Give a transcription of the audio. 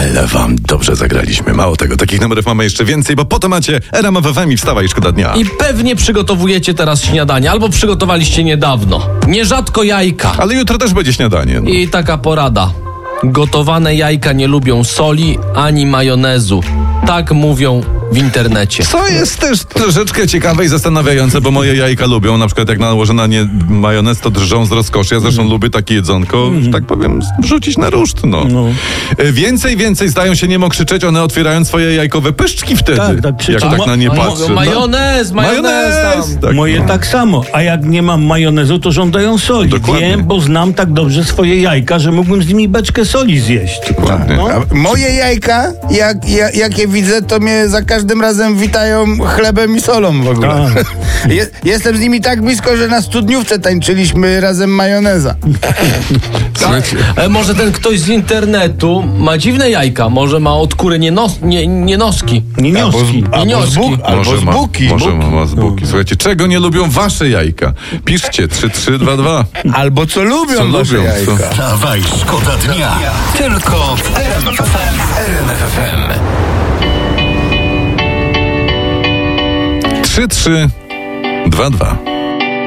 Ale wam dobrze zagraliśmy. Mało tego, takich numerów mamy jeszcze więcej, bo potem macie RMF FM i Wstawaj, szkoda dnia. I pewnie przygotowujecie teraz śniadanie, albo przygotowaliście niedawno. Nierzadko jajka. Ale jutro też będzie śniadanie. No. I taka porada. Gotowane jajka nie lubią soli ani majonezu. Tak mówią w internecie. Co jest też troszeczkę ciekawe i zastanawiające, bo moje jajka lubią, na przykład jak nałożę na nie majonez, to drżą z rozkoszy. Ja zresztą lubię takie jedzonko, że tak powiem, wrzucić na ruszt, no. Więcej zdają się niemo krzyczeć, one otwierają swoje jajkowe pyszczki wtedy. Tak, jak tak na nie patrzę. Majonez tam. Tak, Moje tak samo. A jak nie mam majonezu, to żądają soli. Dokładnie. Wiem, bo znam tak dobrze swoje jajka, że mógłbym z nimi beczkę soli zjeść. Dokładnie. No. A moje jajka, jak je widzę, to mnie za każdym razem witają chlebem i solą w ogóle. Jestem z nimi tak blisko, że na studniówce tańczyliśmy razem majoneza. Może ten ktoś z internetu ma dziwne jajka, może ma od kury nienoski. Ninioski. Albo z buki. Może ma z buki. Słuchajcie, czego nie lubią wasze jajka? Piszcie 3322. Albo co lubią wasze jajka. Wstawaj, szkoda dnia. Tylko w RMF FM. 3322.